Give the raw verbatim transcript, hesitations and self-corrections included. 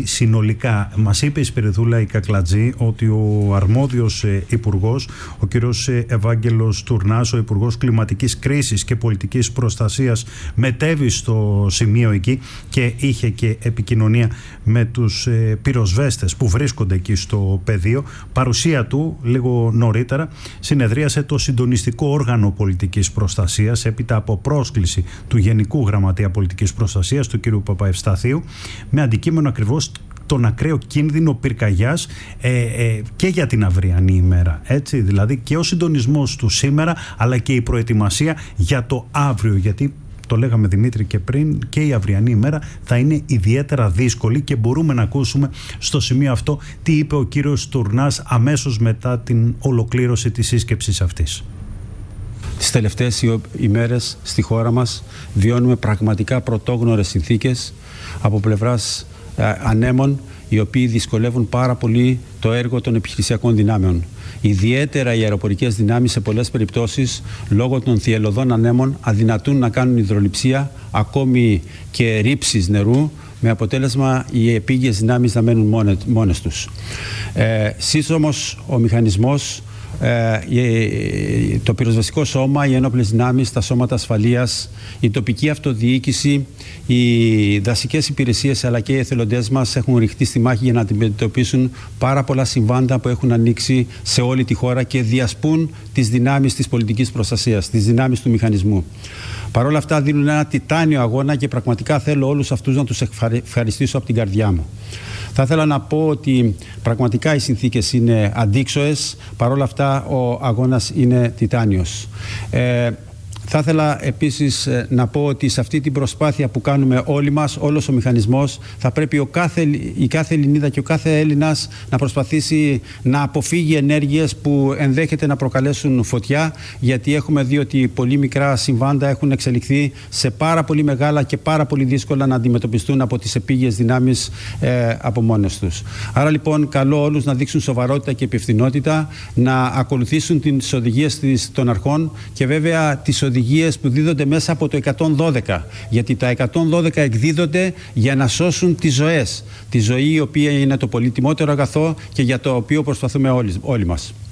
συνολικά. Μας είπε η Σπυριδούλα η Κακλατζή ότι ο αρμόδιος υπουργός, ο κύριος Ευάγγελος Τουρνάς, ο υπουργός κλιματικής κρίσης και πολιτικής προστασίας, μετέβη στο σημείο εκεί και είχε και επικοινωνία με τους πυροσβέστες που βρίσκονται εκεί στο πεδίο. Παρουσία του λίγο νωρίτερα συνεδρίασε το συντονιστικό όργανο πολιτικής προστασίας έπειτα από πρόσκληση του Γενικού Γραμματέα Πολιτικής Προστασίας, του κ. Παπαευσταθίου, με αντικείμενο ακριβώς τον ακραίο κίνδυνο πυρκαγιάς ε, ε, και για την αυριανή ημέρα. Έτσι, δηλαδή και ο συντονισμός του σήμερα, αλλά και η προετοιμασία για το αύριο, γιατί το λέγαμε Δημήτρη και πριν, και η αυριανή ημέρα θα είναι ιδιαίτερα δύσκολη και μπορούμε να ακούσουμε στο σημείο αυτό τι είπε ο κύριος Τουρνάς αμέσως μετά την ολοκλήρωση της σύσκεψης αυτής. Τις τελευταίες ημέρες στη χώρα μας βιώνουμε πραγματικά πρωτόγνωρες συνθήκες από πλευράς ε, ανέμων, οι οποίοι δυσκολεύουν πάρα πολύ το έργο των επιχειρησιακών δυνάμεων. Ιδιαίτερα οι αεροπορικές δυνάμεις σε πολλές περιπτώσεις, λόγω των θυελλωδών ανέμων, αδυνατούν να κάνουν υδρολειψία, ακόμη και ρήψεις νερού, με αποτέλεσμα οι επίγειες δυνάμεις να μένουν μόνες τους. Ε, σύντομος ο μηχανισμός, το πυροσβεστικό σώμα, οι ενόπλες δυνάμεις, τα σώματα ασφαλείας, η τοπική αυτοδιοίκηση, οι δασικές υπηρεσίες αλλά και οι εθελοντές μας έχουν ρηχτεί στη μάχη για να αντιμετωπίσουν πάρα πολλά συμβάντα που έχουν ανοίξει σε όλη τη χώρα και διασπούν τις δυνάμεις της πολιτικής προστασίας, τις δυνάμεις του μηχανισμού. Παρ' όλα αυτά δίνουν ένα τιτάνιο αγώνα και πραγματικά θέλω όλους αυτούς να τους ευχαριστήσω από την καρδιά μου. Θα ήθελα να πω ότι πραγματικά οι συνθήκες είναι αντίξωες, παρόλα αυτά ο αγώνας είναι τιτάνιος. Ε, Θα ήθελα επίσης να πω ότι σε αυτή την προσπάθεια που κάνουμε όλοι μας, όλος ο μηχανισμός, θα πρέπει ο κάθε, η κάθε Ελληνίδα και ο κάθε Έλληνας να προσπαθήσει να αποφύγει ενέργειες που ενδέχεται να προκαλέσουν φωτιά, γιατί έχουμε δει ότι πολύ μικρά συμβάντα έχουν εξελιχθεί σε πάρα πολύ μεγάλα και πάρα πολύ δύσκολα να αντιμετωπιστούν από τις επίγειες δυνάμεις ε, από μόνες τους. Άρα λοιπόν καλώ όλους να δείξουν σοβαρότητα και υπευθυνότητα, να ακολουθήσουν τις οδηγίες των αρχών και βέβαια τις οδηγίες που δίδονται μέσα από το εκατόν δώδεκα, γιατί τα εκατόν δώδεκα εκδίδονται για να σώσουν τις ζωές, τη ζωή η οποία είναι το πολύτιμότερο αγαθό και για το οποίο προσπαθούμε όλοι, όλοι μας.